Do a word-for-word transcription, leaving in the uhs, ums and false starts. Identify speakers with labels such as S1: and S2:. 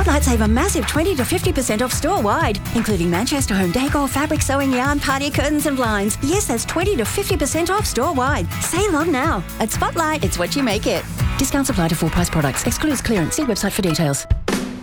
S1: Spotlight save a massive twenty to fifty percent off store-wide, including Manchester home decor, fabric sewing yarn, party curtains and blinds. Yes, that's twenty to fifty percent off store-wide. Save on now. At Spotlight, it's what you make it. Discounts apply to full price products. Excludes clearance. See website for details.